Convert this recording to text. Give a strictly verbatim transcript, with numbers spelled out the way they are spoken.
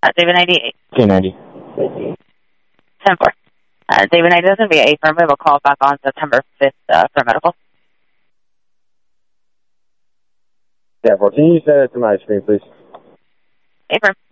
Uh, David ninety-eight. K ninety. ten four. Uh, David ninety is going to be a firm. We will call back on September fifth uh, for medical. ten four. Can you send it to my screen, please? A firm.